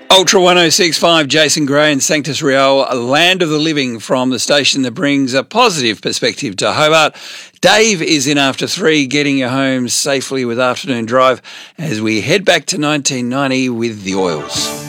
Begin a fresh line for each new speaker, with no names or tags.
Ultra 1065, Jason Gray and Sanctus Real, a land of the living from the station that brings a positive perspective to Hobart. Dave is in after 3, getting you home safely with Afternoon Drive as we head back to 1990 with the Oils.